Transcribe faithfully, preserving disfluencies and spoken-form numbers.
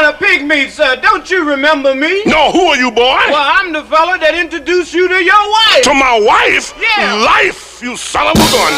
uh, Pigmeats, uh, don't you remember me? No, who are you, boy? Well, I'm the fella that introduced you to your wife. To my wife? Yeah. Life, you son of a gun.